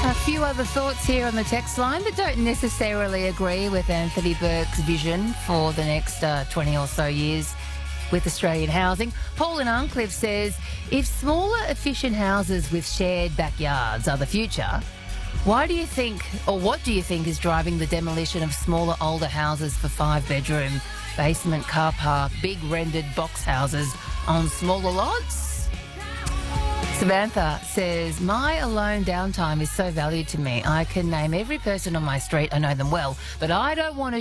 A few other thoughts here on the text line that don't necessarily agree with Anthony Burke's vision for the next 20 or so years with Australian housing. Paul in Arncliffe says, if smaller, efficient houses with shared backyards are the future, why do you think, or what do you think is driving the demolition of smaller, older houses for 5-bedroom, basement, car park, big rendered box houses on smaller lots? Samantha says, my alone downtime is so valued to me. I can name every person on my street. I know them well, but I don't want to